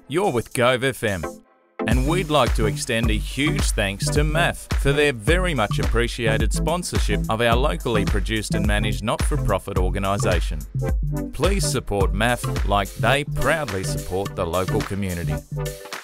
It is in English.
You're with Gove FM, and we'd like to extend a huge thanks to MAF for their very much appreciated sponsorship of our locally produced and managed not-for-profit organisation. Please support MAF like they proudly support the local community.